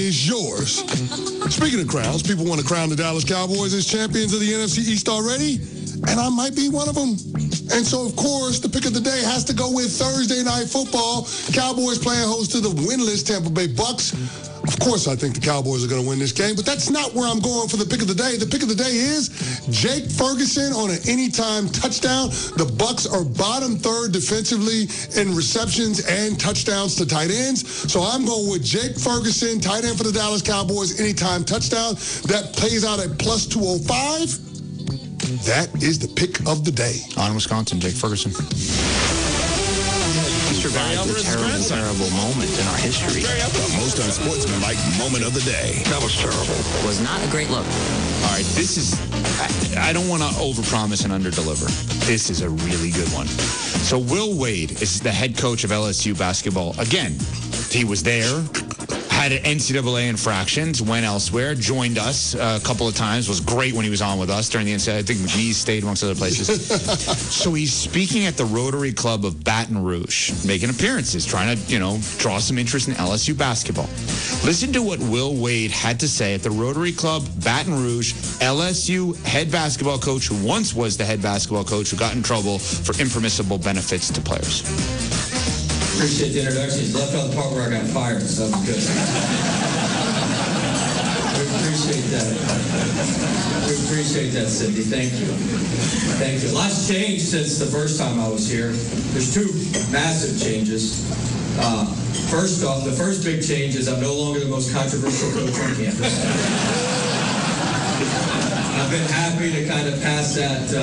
is yours. Speaking of crowns, people want to crown the Dallas Cowboys as champions of the NFC East already, and I might be one of them. And so, of course, the pick of the day has to go with Thursday Night Football. Cowboys playing host to the winless Tampa Bay Bucks. Of course, I think the Cowboys are going to win this game, but that's not where I'm going for the pick of the day. The pick of the day is Jake Ferguson on an anytime touchdown. The Bucks are bottom third defensively in receptions and touchdowns to tight ends. So I'm going with Jake Ferguson, tight end for the Dallas Cowboys, anytime touchdown. That plays out at plus 205. That is the pick of the day. On Wisconsin, Jake Ferguson. He survived a terrible moment in our history. The most unsportsmanlike moment of the day. That was terrible. Was not a great look. All right, this is, I don't want to overpromise and underdeliver. This is a really good one. So Will Wade is the head coach of LSU basketball. Again, he was there, had NCAA infractions, went elsewhere, joined us a couple of times, was great when he was on with us during the NCAA. I think McNeese stayed amongst other places. So he's speaking at the Rotary Club of Baton Rouge, making appearances, trying to, draw some interest in LSU basketball. Listen to what Will Wade had to say at the Rotary Club Baton Rouge, LSU head basketball coach who once was the head basketball coach who got in trouble for impermissible benefits to players. Appreciate the introduction. He's left out the part where I got fired, so that was good. We appreciate that. We appreciate that, Cindy. Thank you. Thank you. Lots changed since the first time I was here. There's two massive changes. First off, the first big change is I'm no longer the most controversial coach on campus. I've been happy to kind of pass that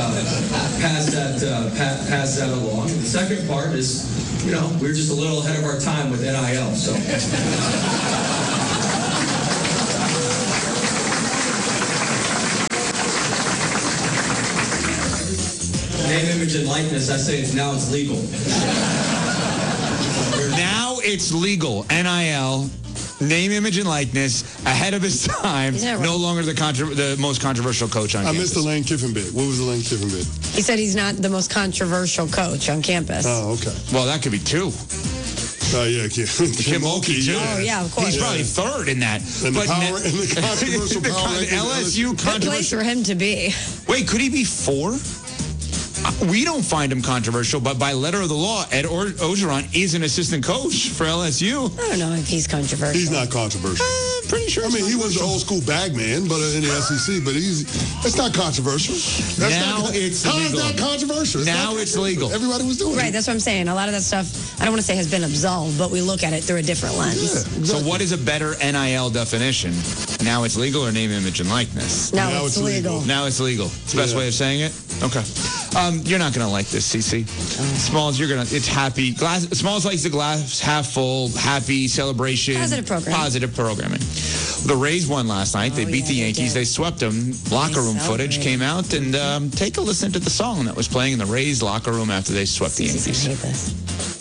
along. The second part is, we're just a little ahead of our time with NIL, so. Name, image, and likeness, I say now it's legal. Now it's legal. NIL. Name, image, and likeness, ahead of his time, no longer the most controversial coach on campus. I missed the Lane Kiffin bit. What was the Lane Kiffin bit? He said he's not the most controversial coach on campus. Oh, okay. Well, that could be two. Oh, yeah, Kim Mulkey, too. Oh, yeah, of course. He's probably third in that. And the controversial power LSU Good place for him to be. Wait, could he be four? We don't find him controversial, but by letter of the law, Ed Orgeron is an assistant coach for LSU. I don't know if he's controversial. He's not controversial. Pretty sure. I mean, he was the old school bag man, but in the SEC. But it's not controversial. It's legal. Is that controversial? It's legal. Everybody was doing it. Right, that's what I'm saying. A lot of that stuff, I don't want to say has been absolved, but we look at it through a different lens. Yeah, exactly. So what is a better NIL definition? Now it's legal or name, image, and likeness? Now it's legal. Now it's legal. It's the best way of saying it? Okay. You're not going to like this, CC. Smalls, it's happy. Smalls likes the glass half full, happy celebration. Positive programming. The Rays won last night. They beat the Yankees. They swept them. Locker room footage came out, and take a listen to the song that was playing in the Rays locker room after they swept the Yankees. I hate this.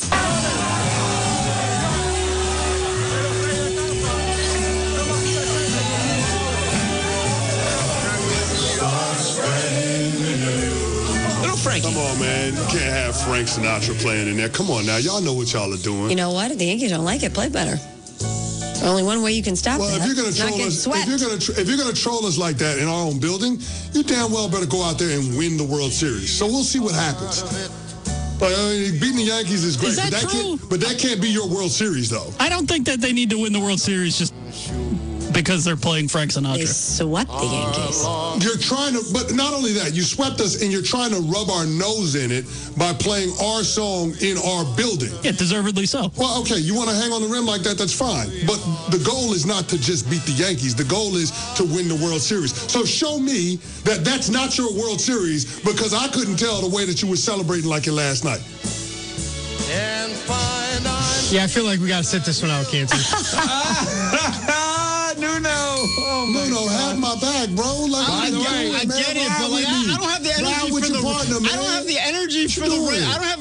Come on, man. You can't have Frank Sinatra playing in there. Come on now. Y'all know what y'all are doing. You know what? If the Yankees don't like it, play better. Only one way you can stop that. If you're going to troll us, if you're going to troll us like that in our own building, you damn well better go out there and win the World Series. So we'll see what happens. But beating the Yankees is great. But that can't be your World Series, though. I don't think that they need to win the World Series just because they're playing Frank Sinatra. They swept the Yankees. You're trying to, but not only that, you swept us and you're trying to rub our nose in it by playing our song in our building. Yeah, deservedly so. Well, okay, you want to hang on the rim like that, that's fine. But the goal is not to just beat the Yankees. The goal is to win the World Series. So show me that that's not your World Series, because I couldn't tell the way that you were celebrating like it last night. Yeah, I feel like we got to sit this one out, Canty. Nuno, have my back, bro. Like, I get it, but like, I don't have the energy for the. I don't have the energy for the. I don't have energy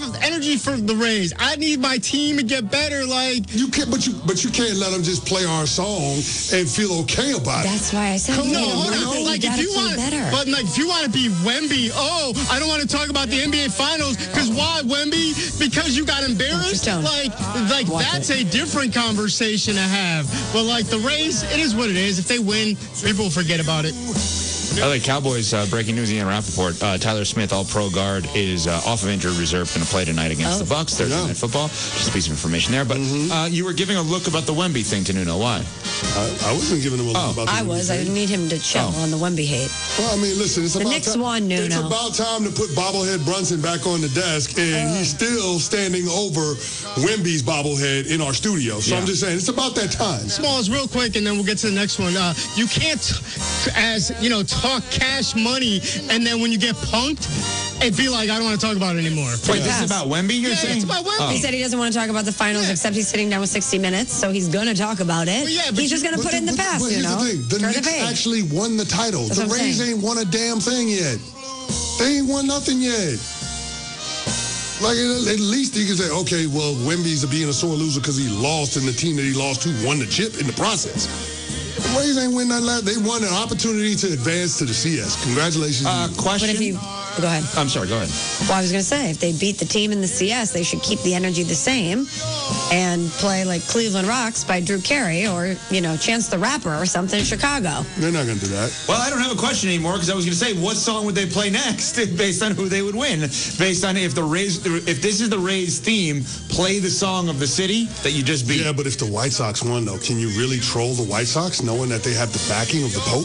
energy for the Rays. I need my team to get better. Like You can't, but you can't let them just play our song and feel okay about it. That's why I said, no, hold you on. Like gotta if you play want, better. but like if you want to be Wemby, I don't want to talk about the NBA Finals because why Wemby? Because you got embarrassed. Don't. Like Watch that's it. a different conversation to have. But like the Rays, it is what it is. If they win, people will forget about it. LA Cowboys, breaking news, Ian Rappaport. Tyler Smith, all-pro guard, is off of injured reserve, going to play tonight against the Bucks. Thursday Night Football. Just a piece of information there. But you were giving a look about the Wemby thing to Nuno. Why? I wasn't giving him a look about I was. I need him to chill on the Wemby hate. Well, I mean, listen, it's The about Knicks time. won, Nuno. It's about time to put bobblehead Brunson back on the desk, and he's still standing over Wemby's bobblehead in our studio. So I'm just saying, it's about that time. Smalls, real quick, and then we'll get to the next one. You can't, talk cash money, and then when you get punked, and be like, I don't want to talk about it anymore. Wait, this is about Wemby, you're saying? It's about Wemby. He said he doesn't want to talk about the finals, except he's sitting down with 60 Minutes, so he's going to talk about it. Well, yeah, but he's just going to put it in the past, But here's the thing. The Turn Knicks page. actually won the title. That's The what I'm Rays saying. ain't won a damn thing yet. They ain't won nothing yet. Like, at least you can say, okay, well, Wemby's being a sore loser because he lost, and the team that he lost to won the chip in the process. The Rays ain't win nothing. They won an opportunity to advance to the CS. Congratulations. Question? But if you... Go ahead. I'm sorry, go ahead. Well, I was going to say, if they beat the team in the CS, they should keep the energy the same and play like Cleveland Rocks by Drew Carey or, Chance the Rapper or something in Chicago. They're not going to do that. Well, I don't have a question anymore because I was going to say, what song would they play next based on who they would win? Based on if this is the Rays theme, play the song of the city that you just beat. Yeah, but if the White Sox won, though, can you really troll the White Sox knowing that they have the backing of the Pope?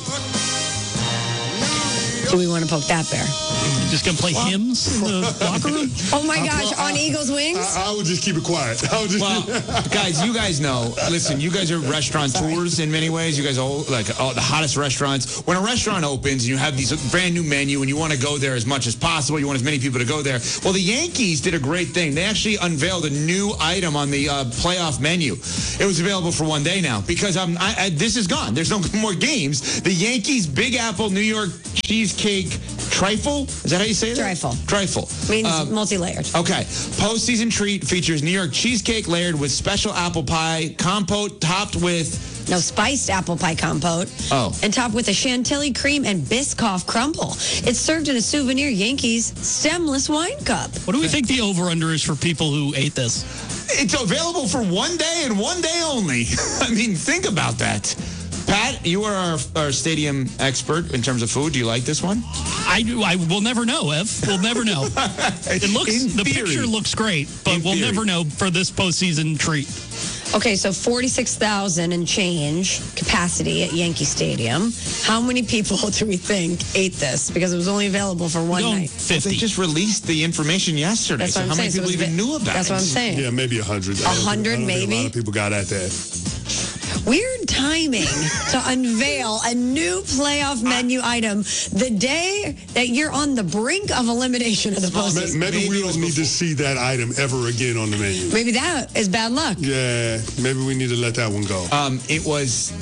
Do we want to poke that bear? Just going to play hymns in the locker room? Oh, my gosh, on Eagles Wings? I would just keep it quiet. Well, guys, you guys know. Listen, you guys are restaurateurs in many ways. You guys are the hottest restaurants. When a restaurant opens and you have these brand new menu and you want to go there as much as possible, you want as many people to go there. Well, the Yankees did a great thing. They actually unveiled a new item on the playoff menu. It was available for one day now because this is gone. There's no more games. The Yankees Big Apple New York cheesecake trifle. Is that how you say that? Trifle. Means multi-layered. Okay. Postseason treat features New York cheesecake layered with special apple pie compote topped with... No, spiced apple pie compote. Oh. And topped with a chantilly cream and Biscoff crumble. It's served in a souvenir Yankees stemless wine cup. What do we think the over-under is for people who ate this? It's available for one day and one day only. I mean, think about that. Pat, you are our stadium expert in terms of food. Do you like this one? I will never know, Ev. We'll never know. The picture looks great, but we'll never know for this postseason treat. Okay, so 46,000 and change capacity at Yankee Stadium. How many people do we think ate this? Because it was only available for one night. 50. They just released the information yesterday. That's what I'm how many saying. people even knew about it? That's what I'm saying. Yeah, maybe 100. 100 maybe? A lot of people got at that. Weird timing to unveil a new playoff menu item the day that you're on the brink of elimination of the postseason. Maybe we don't need to see that item ever again on the menu. Maybe that is bad luck. Yeah, maybe we need to let that one go. It was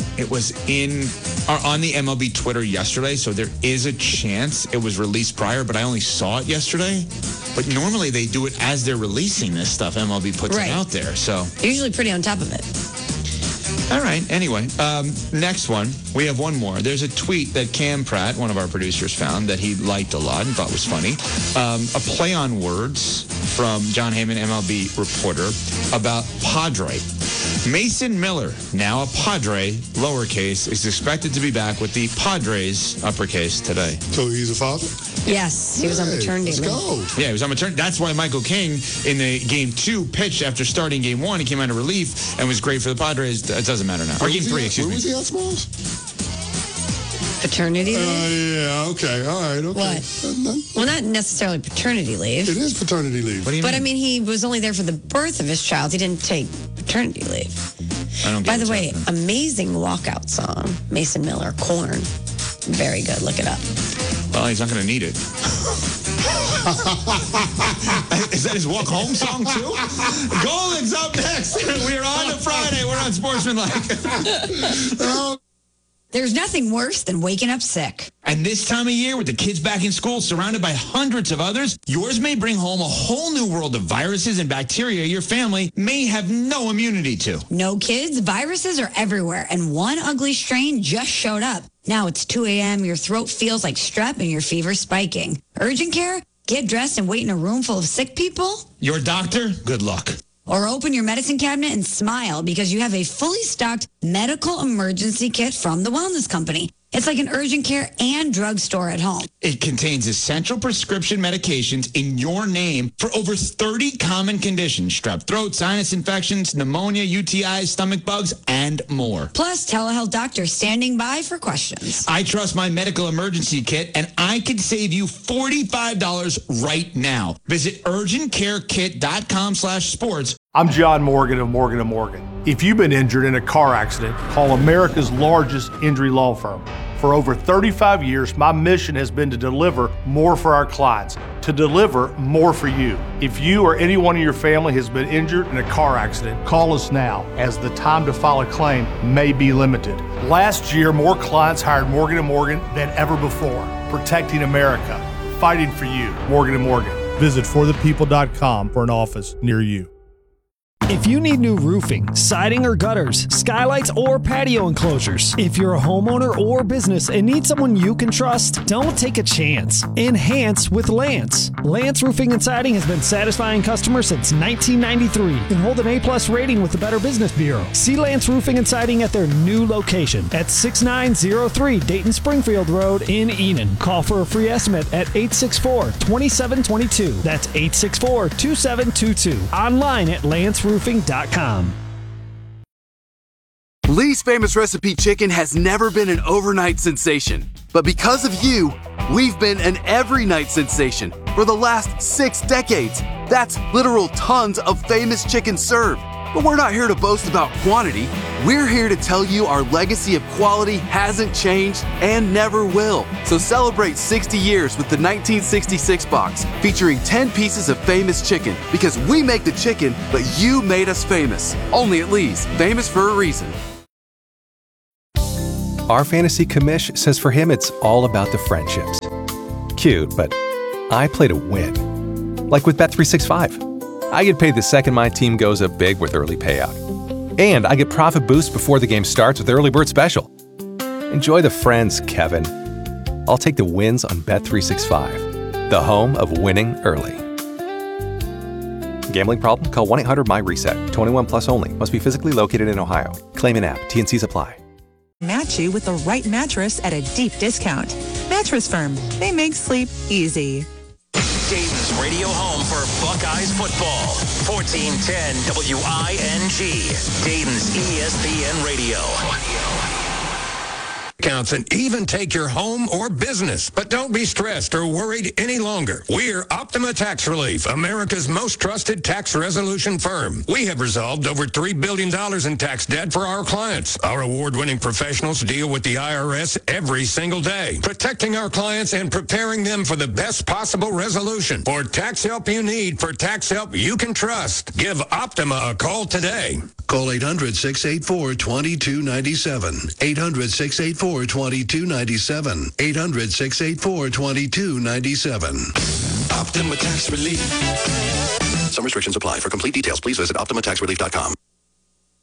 on the MLB Twitter yesterday, so there is a chance it was released prior, but I only saw it yesterday. But normally they do it as they're releasing this stuff. MLB puts it out there, so Usually pretty on top of it. all right. Anyway, next one. We have one more. There's a tweet that Cam Pratt, one of our producers, found that he liked a lot and thought was funny. A play on words from John Heyman, MLB reporter, about Padre. Mason Miller, now a Padre, lowercase, is expected to be back with the Padres, uppercase, today. So he's a father? Yes, he was on maternity leave. Let's go. Yeah, he was on maternity. That's why Michael King in the game 2 pitched after starting game 1. He came out of relief and was great for the Padres. It doesn't matter now. Or game 3, excuse me. Where was he at, Smalls? Paternity leave? Yeah, okay. All right, okay. What? Well, not necessarily paternity leave. It is paternity leave. What do you But mean? I mean, he was only there for the birth of his child. He didn't take paternity leave. I don't get By the what's way, happening. amazing walkout song. Mason Miller, Corn. Very good. Look it up. Well, he's not going to need it. Is that his walk home song, too? Golan's up next. We're on to Friday. We're on Sportsmanlike. There's nothing worse than waking up sick. And this time of year, with the kids back in school, surrounded by hundreds of others, yours may bring home a whole new world of viruses and bacteria your family may have no immunity to. No kids, viruses are everywhere, and one ugly strain just showed up. Now it's 2 a.m., your throat feels like strep, and your fever's spiking. Urgent care? Get dressed and wait in a room full of sick people? Your doctor? Good luck. Or open your medicine cabinet and smile because you have a fully stocked medical emergency kit from the Wellness Company. It's like an urgent care and drugstore at home. It contains essential prescription medications in your name for over 30 common conditions: strep throat, sinus infections, pneumonia, UTIs, stomach bugs, and more. Plus, telehealth doctors standing by for questions. I trust my medical emergency kit, and I could save you $45 right now. Visit urgentcarekit.com/sports. I'm John Morgan of Morgan & Morgan. If you've been injured in a car accident, call America's largest injury law firm. For over 35 years, my mission has been to deliver more for our clients, to deliver more for you. If you or anyone in your family has been injured in a car accident, call us now, as the time to file a claim may be limited. Last year, more clients hired Morgan & Morgan than ever before, protecting America, fighting for you. Morgan & Morgan. Visit forthepeople.com for an office near you. If you need new roofing, siding or gutters, skylights or patio enclosures, if you're a homeowner or business and need someone you can trust, don't take a chance. Enhance with Lance. Lance Roofing and Siding has been satisfying customers since 1993 and hold an A+ rating with the Better Business Bureau. See Lance Roofing and Siding at their new location at 6903 Dayton Springfield Road in Enon. Call for a free estimate at 864-2722. That's 864-2722. Online at lanceroofing.com. Lee's Famous Recipe Chicken has never been an overnight sensation. But because of you, we've been an every night sensation for the last 6 decades. That's literal tons of famous chicken served. But we're not here to boast about quantity. We're here to tell you our legacy of quality hasn't changed and never will. So celebrate 60 years with the 1966 box, featuring 10 pieces of famous chicken, because we make the chicken, but you made us famous. Only at Lee's, famous for a reason. Our fantasy commish says for him it's all about the friendships. Cute, but I play to win. Like with Bet365. I get paid the second my team goes up big with early payout. And I get profit boost before the game starts with Early Bird Special. Enjoy the friends, Kevin. I'll take the wins on Bet365, the home of winning early. Gambling problem? Call 1-800-MY-RESET. 21 plus only. Must be physically located in Ohio. Claim in app. T&Cs apply. Match you with the right mattress at a deep discount. Mattress Firm. They make sleep easy. Dayton's radio home for Buckeyes football. 1410 WING. Dayton's ESPN Radio. Counts and even take your home or business. But don't be stressed or worried any longer. We're Optima Tax Relief, America's most trusted tax resolution firm. We have resolved over $3 billion in tax debt for our clients. Our award-winning professionals deal with the IRS every single day, protecting our clients and preparing them for the best possible resolution. For tax help you need, for tax help you can trust, give Optima a call today. Call 800-684-2297. 800-684-2297. 800-684-2297. Optima Tax Relief. Some restrictions apply. For complete details, please visit OptimaTaxRelief.com.